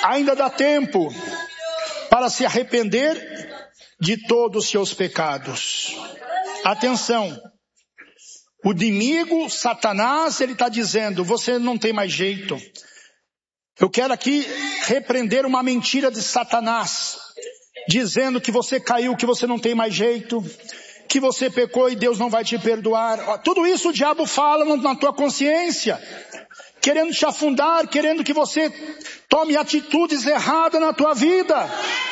ainda dá tempo para se arrepender de todos os seus pecados. Atenção, o inimigo, Satanás, ele está dizendo, você não tem mais jeito. Eu quero aqui repreender uma mentira de Satanás, dizendo que você caiu, que você não tem mais jeito, que você pecou e Deus não vai te perdoar. Tudo isso o diabo fala na tua consciência, querendo te afundar, querendo que você tome atitudes erradas na tua vida.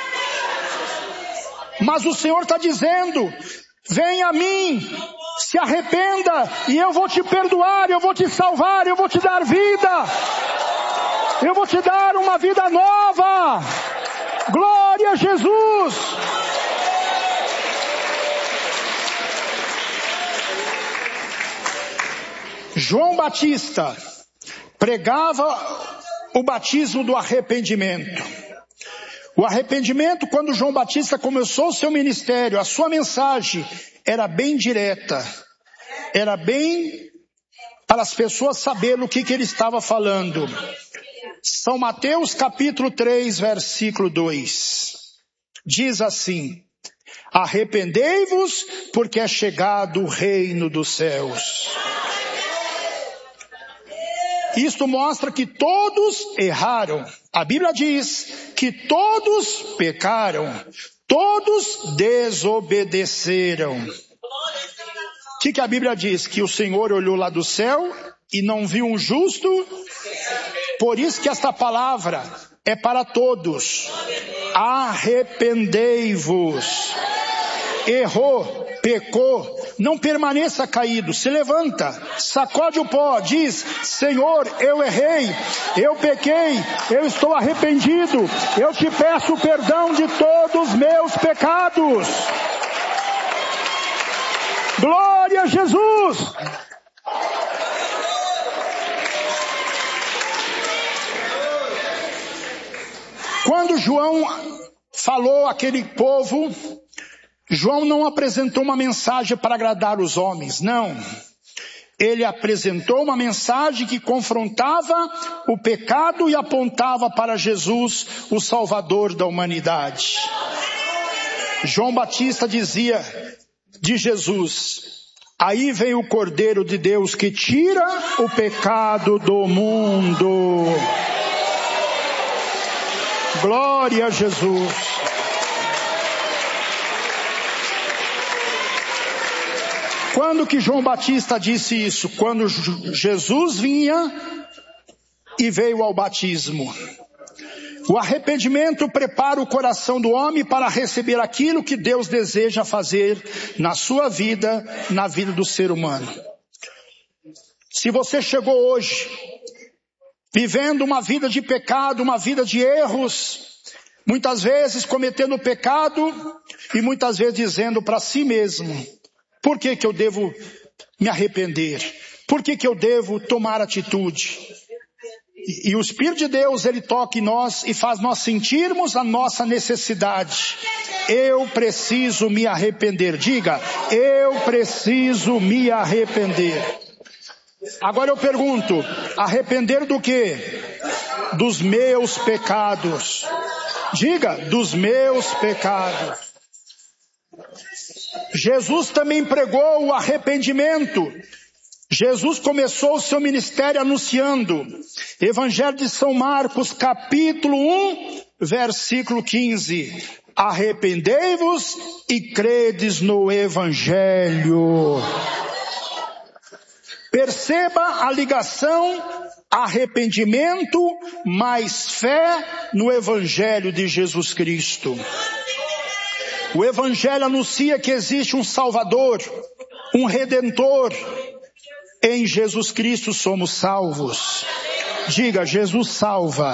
Mas o Senhor está dizendo, venha a mim, se arrependa e eu vou te perdoar, eu vou te salvar, eu vou te dar vida. Eu vou te dar uma vida nova. Glória a Jesus. João Batista pregava o batismo do arrependimento. O arrependimento, quando João Batista começou o seu ministério, a sua mensagem era bem direta. Era bem para as pessoas saberem o que ele estava falando. São Mateus capítulo 3, versículo 2. Diz assim, arrependei-vos porque é chegado o reino dos céus. Isto mostra que todos erraram. A Bíblia diz que todos pecaram, todos desobedeceram. O que a Bíblia diz? Que o Senhor olhou lá do céu e não viu um justo. Por isso que esta palavra é para todos. Arrependei-vos. Errou, pecou, não permaneça caído, se levanta, sacode o pó, diz, Senhor, eu errei, eu pequei, eu estou arrependido, eu te peço perdão de todos os meus pecados. Glória a Jesus! Quando João falou àquele povo, João não apresentou uma mensagem para agradar os homens, não. Ele apresentou uma mensagem que confrontava o pecado e apontava para Jesus, o Salvador da humanidade. João Batista dizia de Jesus, aí vem o Cordeiro de Deus que tira o pecado do mundo. Glória a Jesus. Quando que João Batista disse isso? Quando Jesus vinha e veio ao batismo. O arrependimento prepara o coração do homem para receber aquilo que Deus deseja fazer na sua vida, na vida do ser humano. Se você chegou hoje vivendo uma vida de pecado, uma vida de erros, muitas vezes cometendo pecado e muitas vezes dizendo para si mesmo, por que que eu devo me arrepender? Por que que eu devo tomar atitude? E o Espírito de Deus, ele toca em nós e faz nós sentirmos a nossa necessidade. Eu preciso me arrepender. Diga, eu preciso me arrepender. Agora eu pergunto, arrepender do quê? Dos meus pecados. Diga, dos meus pecados. Jesus também pregou o arrependimento. Jesus começou o seu ministério anunciando. Evangelho de São Marcos, capítulo 1, versículo 15. Arrependei-vos e credes no Evangelho. Perceba a ligação, arrependimento mais fé no Evangelho de Jesus Cristo. O Evangelho anuncia que existe um Salvador, um Redentor. Em Jesus Cristo somos salvos. Diga, Jesus salva.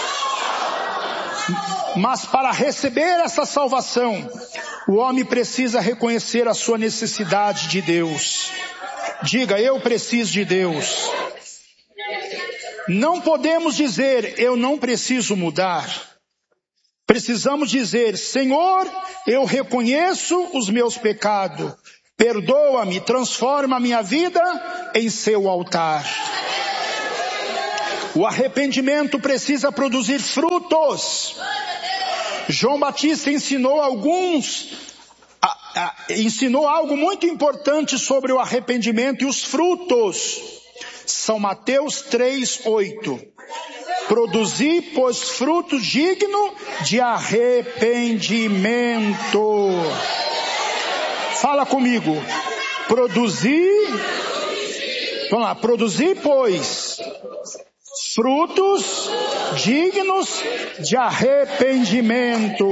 Mas para receber essa salvação, o homem precisa reconhecer a sua necessidade de Deus. Diga, eu preciso de Deus. Não podemos dizer, eu não preciso mudar. Precisamos dizer, Senhor, eu reconheço os meus pecados. Perdoa-me, transforma a minha vida em seu altar. O arrependimento precisa produzir frutos. João Batista ensinou algo muito importante sobre o arrependimento e os frutos. São Mateus 3:8. Produzi, pois, frutos dignos de arrependimento. Fala comigo. Vamos lá. Produzi, pois, frutos dignos de arrependimento.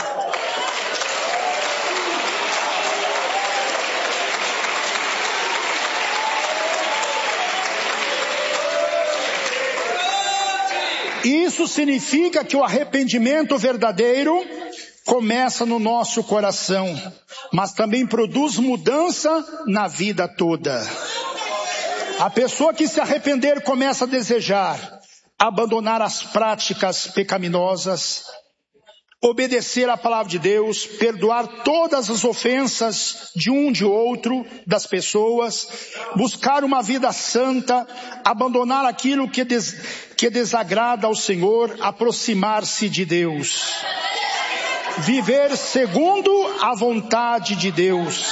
Isso significa que o arrependimento verdadeiro começa no nosso coração, mas também produz mudança na vida toda. A pessoa que se arrepender começa a desejar abandonar as práticas pecaminosas, obedecer à palavra de Deus, perdoar todas as ofensas de outro, das pessoas, buscar uma vida santa, abandonar aquilo que desagrada ao Senhor, aproximar-se de Deus. Viver segundo a vontade de Deus.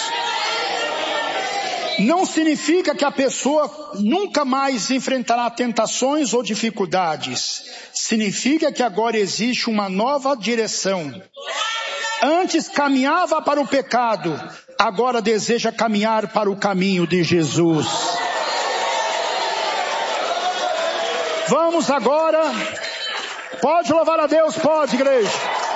Não significa que a pessoa nunca mais enfrentará tentações ou dificuldades. Significa que agora existe uma nova direção. Antes caminhava para o pecado, agora deseja caminhar para o caminho de Jesus. Vamos agora. Pode louvar a Deus, pode, igreja.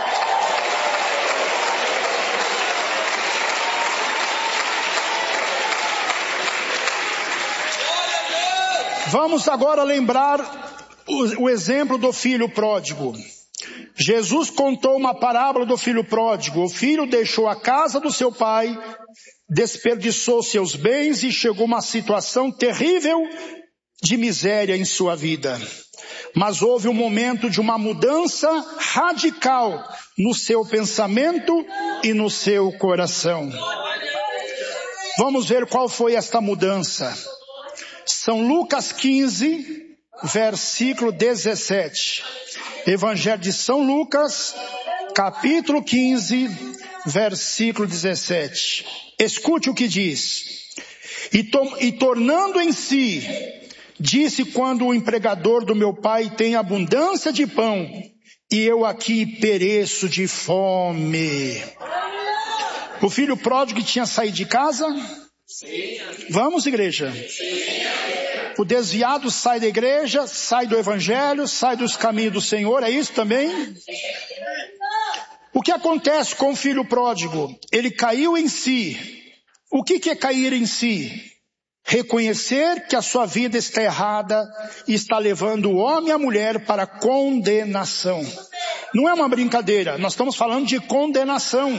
Vamos agora lembrar o exemplo do filho pródigo. Jesus contou uma parábola do filho pródigo. O filho deixou a casa do seu pai, desperdiçou seus bens e chegou a uma situação terrível de miséria em sua vida. Mas houve um momento de uma mudança radical no seu pensamento e no seu coração. Vamos ver qual foi esta mudança. São Lucas 15, versículo 17. Evangelho de São Lucas, capítulo 15, versículo 17. Escute o que diz. E tornando em si, disse: quando o empregador do meu pai tem abundância de pão, e eu aqui pereço de fome. O filho pródigo que tinha saído de casa? Sim. Vamos, igreja? Sim. O desviado sai da igreja, sai do evangelho, sai dos caminhos do Senhor, é isso também? Sim. O que acontece com o filho pródigo? Ele caiu em si. O que é cair em si? Reconhecer que a sua vida está errada e está levando o homem e a mulher para condenação. Não é uma brincadeira, nós estamos falando de condenação.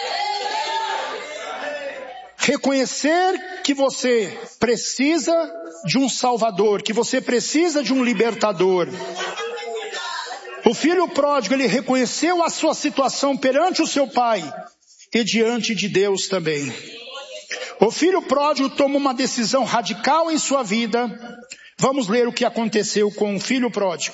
Reconhecer que você precisa de um Salvador, que você precisa de um libertador. O filho pródigo, ele reconheceu a sua situação perante o seu pai e diante de Deus também. O filho pródigo tomou uma decisão radical em sua vida. Vamos ler o que aconteceu com o filho pródigo.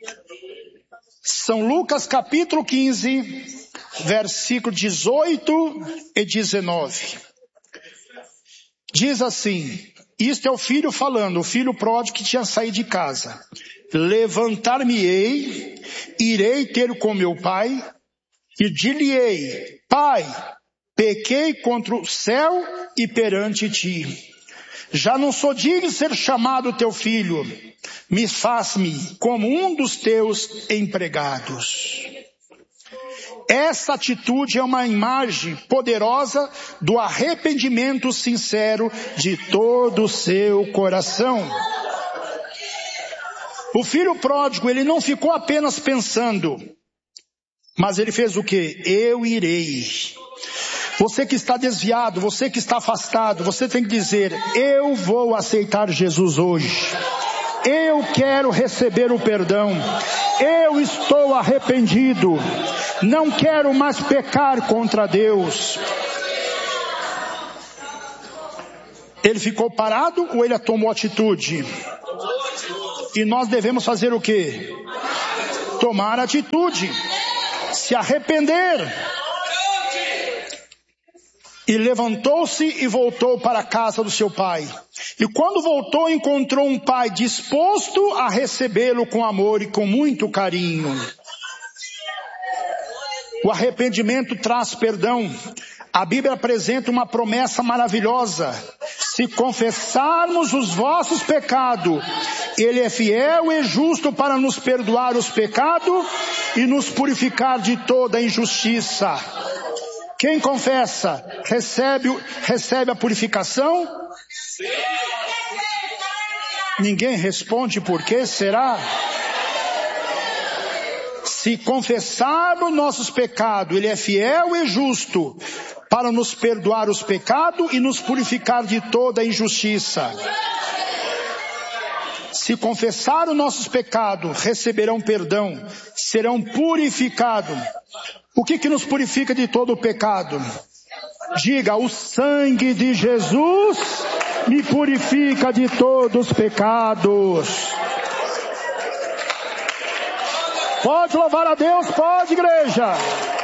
São Lucas capítulo 15, versículo 18 e 19. Diz assim, isto é o filho falando, o filho pródigo que tinha saído de casa. Levantar-me-ei, irei ter com meu pai e dir-lhe-ei: Pai, pequei contra o céu e perante ti. Já não sou digno de ser chamado teu filho. Me faz-me como um dos teus empregados. Essa atitude é uma imagem poderosa do arrependimento sincero de todo o seu coração. O filho pródigo, ele não ficou apenas pensando, mas ele fez o quê? Eu irei. Você que está desviado, você que está afastado, você tem que dizer: eu vou aceitar Jesus hoje. Eu quero receber o perdão. Eu estou arrependido. Não quero mais pecar contra Deus. Ele ficou parado ou ele tomou atitude? E nós devemos fazer o quê? Tomar atitude, se arrepender. E levantou-se e voltou para a casa do seu pai. E quando voltou, encontrou um pai disposto a recebê-lo com amor e com muito carinho. O arrependimento traz perdão. A Bíblia apresenta uma promessa maravilhosa. Se confessarmos os vossos pecados, Ele é fiel e justo para nos perdoar os pecados e nos purificar de toda injustiça. Quem confessa, recebe a purificação? Ninguém responde por que será? Se confessarmos nossos pecados, Ele é fiel e justo para nos perdoar os pecados e nos purificar de toda injustiça. Se confessar os nossos pecados, receberão perdão, serão purificados. O que nos purifica de todo o pecado? Diga, o sangue de Jesus me purifica de todos os pecados. Pode louvar a Deus, pode, igreja.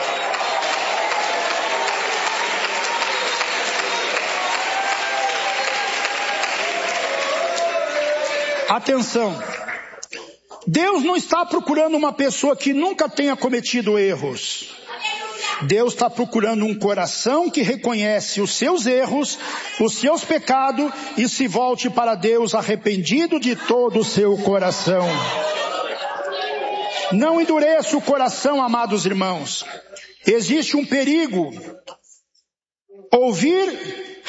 Atenção. Deus não está procurando uma pessoa que nunca tenha cometido erros. Deus está procurando um coração que reconhece os seus erros, os seus pecados e se volte para Deus arrependido de todo o seu coração. Não endureça o coração, amados irmãos. Existe um perigo. Ouvir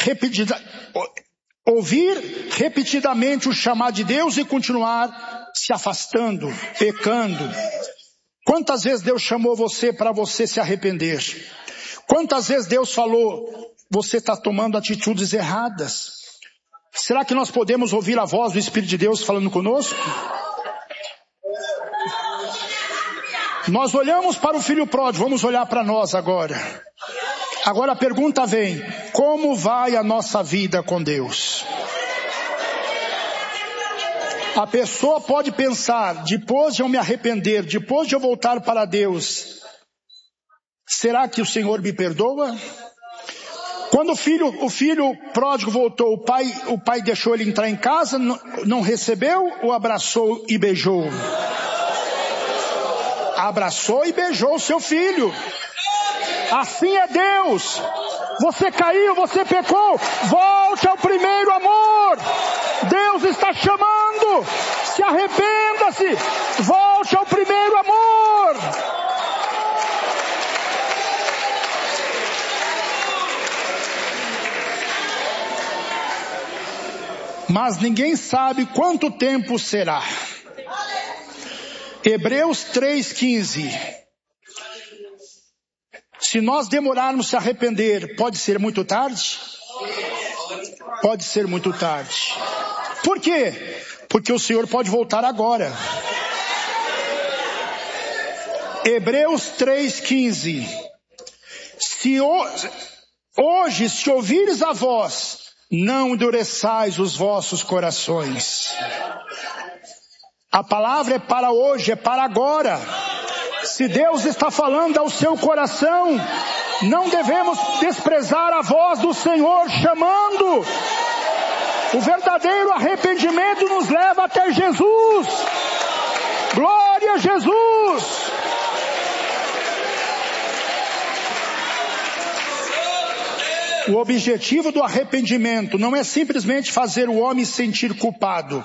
repetidamente o chamado de Deus e continuar se afastando, pecando. Quantas vezes Deus chamou você para você se arrepender? Quantas vezes Deus falou, você está tomando atitudes erradas? Será que nós podemos ouvir a voz do Espírito de Deus falando conosco? Nós olhamos para o filho pródigo, vamos olhar para nós agora. Agora a pergunta vem, como vai a nossa vida com Deus? A pessoa pode pensar, depois de eu me arrepender, depois de eu voltar para Deus, será que o Senhor me perdoa? Quando o filho pródigo voltou, o pai deixou ele entrar em casa, não recebeu ou abraçou e beijou? Abraçou e beijou o seu filho. Assim é Deus. Você caiu, você pecou, volte ao primeiro amor. Deus está chamando. Se arrependa-se. Volte ao primeiro amor. Mas ninguém sabe quanto tempo será. Hebreus 3:15. Se nós demorarmos a se arrepender, pode ser muito tarde? Pode ser muito tarde. Por quê? Porque o Senhor pode voltar agora. Hebreus 3:15. Hoje, se ouvires a voz, não endureçais os vossos corações. A palavra é para hoje, é para agora. Se Deus está falando ao seu coração, não devemos desprezar a voz do Senhor chamando. O verdadeiro arrependimento nos leva até Jesus. Glória a Jesus. O objetivo do arrependimento não é simplesmente fazer o homem sentir culpado.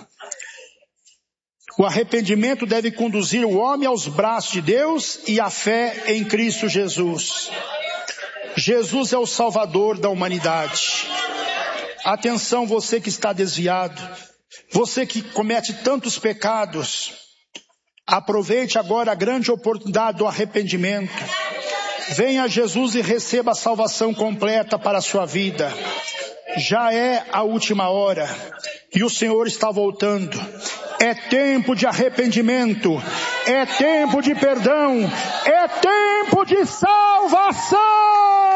O arrependimento deve conduzir o homem aos braços de Deus e à fé em Cristo Jesus. Jesus é o Salvador da humanidade. Atenção, você que está desviado, você que comete tantos pecados, aproveite agora a grande oportunidade do arrependimento. Venha a Jesus e receba a salvação completa para a sua vida. Já é a última hora e o Senhor está voltando. É tempo de arrependimento, é tempo de perdão, é tempo de salvação.